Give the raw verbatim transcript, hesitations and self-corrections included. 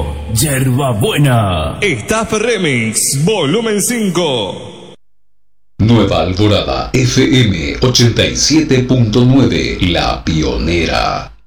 Yerba Buena. Staff Remix, volumen cinco. Nueva Alborada, F M ochenta y siete punto nueve, La Pionera.